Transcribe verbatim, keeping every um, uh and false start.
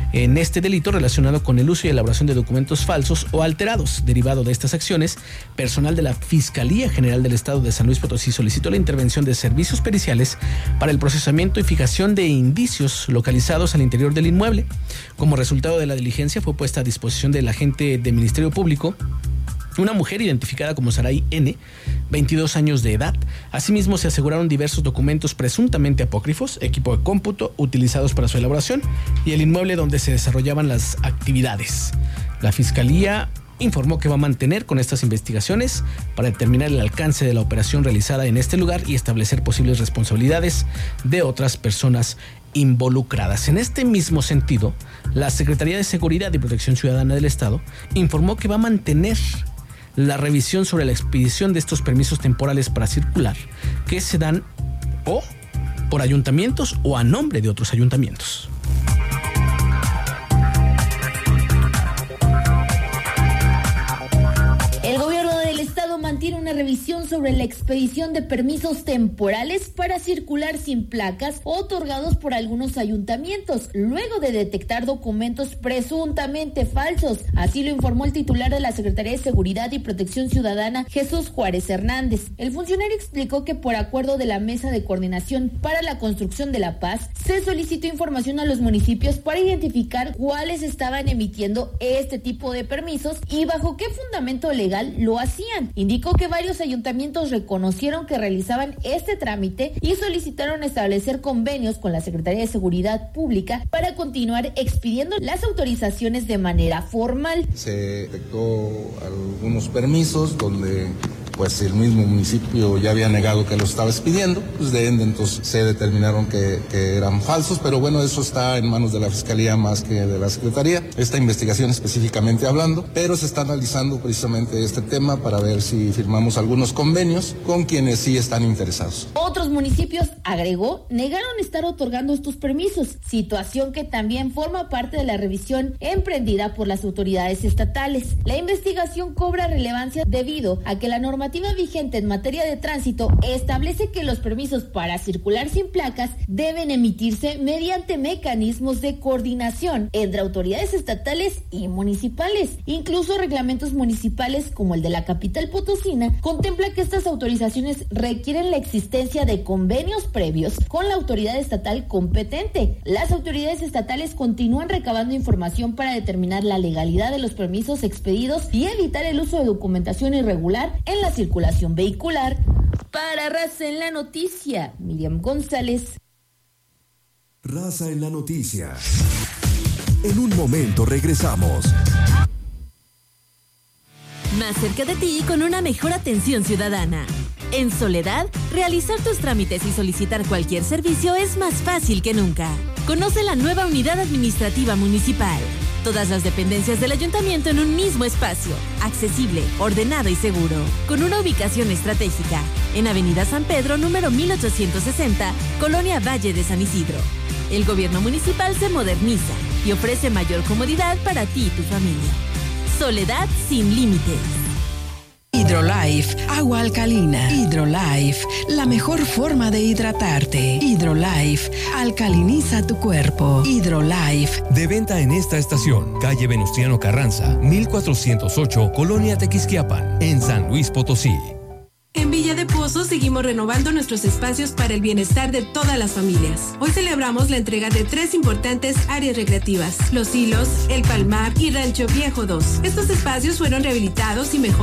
en este delito relacionado con el uso y elaboración de documentos falsos o alterados. Derivado de estas acciones, personal de la Fiscalía General del Estado de San Luis Potosí solicitó la intervención de servicios periciales para el procesamiento y fijación de indicios localizados al interior del inmueble. Como resultado de la diligencia, fue puesta a disposición del agente del Ministerio Público una mujer identificada como Saray N., veintidós años de edad. Asimismo, se aseguraron diversos documentos presuntamente apócrifos, equipo de cómputo utilizados para su elaboración y el inmueble donde se desarrollaban las actividades. La Fiscalía informó que va a mantener con estas investigaciones para determinar el alcance de la operación realizada en este lugar y establecer posibles responsabilidades de otras personas involucradas. En este mismo sentido, la Secretaría de Seguridad y Protección Ciudadana del Estado informó que va a mantener la revisión sobre la expedición de estos permisos temporales para circular que se dan o por ayuntamientos o a nombre de otros ayuntamientos. Mantiene una revisión sobre la expedición de permisos temporales para circular sin placas otorgados por algunos ayuntamientos, luego de detectar documentos presuntamente falsos. Así lo informó el titular de la Secretaría de Seguridad y Protección Ciudadana, Jesús Juárez Hernández. El funcionario explicó que por acuerdo de la Mesa de Coordinación para la Construcción de la Paz, se solicitó información a los municipios para identificar cuáles estaban emitiendo este tipo de permisos y bajo qué fundamento legal lo hacían. Indicó que varios ayuntamientos reconocieron que realizaban este trámite y solicitaron establecer convenios con la Secretaría de Seguridad Pública para continuar expidiendo las autorizaciones de manera formal. Se detectó algunos permisos donde pues el mismo municipio ya había negado que lo estaba expidiendo, pues de ende entonces se determinaron que, que eran falsos, pero bueno, eso está en manos de la Fiscalía más que de la Secretaría, esta investigación específicamente hablando, pero se está analizando precisamente este tema para ver si firmamos algunos convenios con quienes sí están interesados. Otros municipios, agregó, negaron estar otorgando estos permisos, situación que también forma parte de la revisión emprendida por las autoridades estatales. La investigación cobra relevancia debido a que la normativa vigente en materia de tránsito establece que los permisos para circular sin placas deben emitirse mediante mecanismos de coordinación entre autoridades estatales y municipales. Incluso reglamentos municipales como el de la capital potosina contempla que estas autorizaciones requieren la existencia de convenios previos con la autoridad estatal competente. Las autoridades estatales continúan recabando información para determinar la legalidad de los permisos expedidos y evitar el uso de documentación irregular en la circulación vehicular. Para Raza en la Noticia, Miriam González. Raza en la Noticia. En un momento regresamos. Más cerca de ti con una mejor atención ciudadana. En Soledad, realizar tus trámites y solicitar cualquier servicio es más fácil que nunca. Conoce la nueva unidad administrativa municipal. Todas las dependencias del ayuntamiento en un mismo espacio, accesible, ordenado y seguro, con una ubicación estratégica, en Avenida San Pedro, número mil ochocientos sesenta, Colonia Valle de San Isidro. El gobierno municipal se moderniza y ofrece mayor comodidad para ti y tu familia. Soledad sin límites. Hidrolife, agua alcalina. Hidrolife, la mejor forma de hidratarte. Hidrolife, alcaliniza tu cuerpo. Hidrolife. De venta en esta estación, calle Venustiano Carranza, mil cuatrocientos ocho, Colonia Tequisquiapan, en San Luis Potosí. En Villa de Pozos seguimos renovando nuestros espacios para el bienestar de todas las familias. Hoy celebramos la entrega de tres importantes áreas recreativas: Los Hilos, El Palmar y Rancho Viejo dos. Estos espacios fueron rehabilitados y mejorados